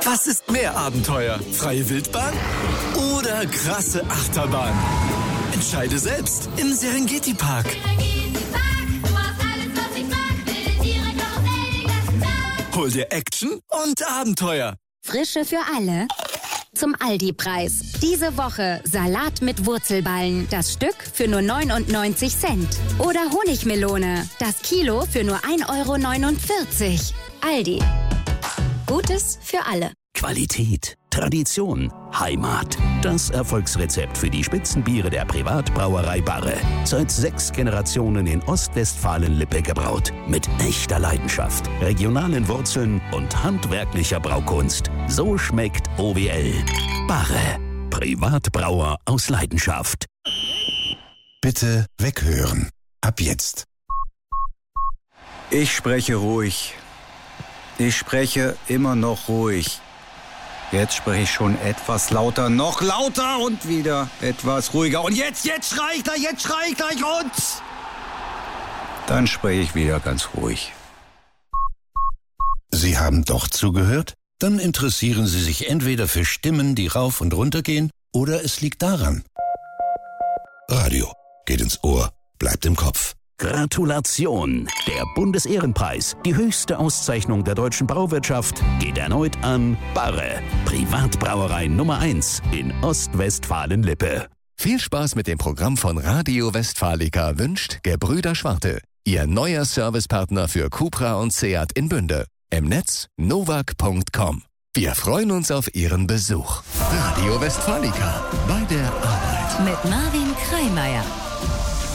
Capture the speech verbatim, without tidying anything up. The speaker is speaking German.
Was ist mehr Abenteuer? Freie Wildbahn oder krasse Achterbahn? Entscheide selbst im Serengeti Park. Hol dir Action und Abenteuer. Frische für alle. Zum Aldi-Preis. Diese Woche Salat mit Wurzelballen. Das Stück für nur neunundneunzig Cent. Oder Honigmelone. Das Kilo für nur ein Euro neunundvierzig. Aldi. Gutes für alle. Qualität, Tradition, Heimat. Das Erfolgsrezept für die Spitzenbiere der Privatbrauerei Barre. Seit sechs Generationen in Ostwestfalen-Lippe gebraut. Mit echter Leidenschaft, regionalen Wurzeln und handwerklicher Braukunst. So schmeckt O W L. Barre. Privatbrauer aus Leidenschaft. Bitte weghören. Ab jetzt. Ich spreche ruhig. Ich spreche immer noch ruhig. Jetzt spreche ich schon etwas lauter, noch lauter und wieder etwas ruhiger. Und jetzt, jetzt schrei ich gleich, jetzt schrei ich gleich und... Dann spreche ich wieder ganz ruhig. Sie haben doch zugehört? Dann interessieren Sie sich entweder für Stimmen, die rauf und runter gehen, oder es liegt daran. Radio geht ins Ohr, bleibt im Kopf. Gratulation! Der Bundesehrenpreis, die höchste Auszeichnung der deutschen Brauwirtschaft, geht erneut an Barre, Privatbrauerei Nummer eins in Ostwestfalen-Lippe. Viel Spaß mit dem Programm von Radio Westfalica wünscht Gebrüder Schwarte, Ihr neuer Servicepartner für Cupra und Seat in Bünde. Im Netz novak punkt com. Wir freuen uns auf Ihren Besuch. Radio Westfalica, bei der Arbeit. Mit Marvin Kreimeier.